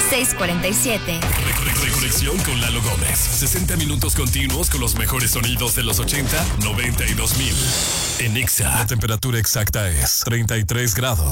647. Reconexión con Lalo Gómez. 60 minutos continuos con los mejores sonidos de los 80, 90 y 2000. En Ixa, la temperatura exacta es 33 grados.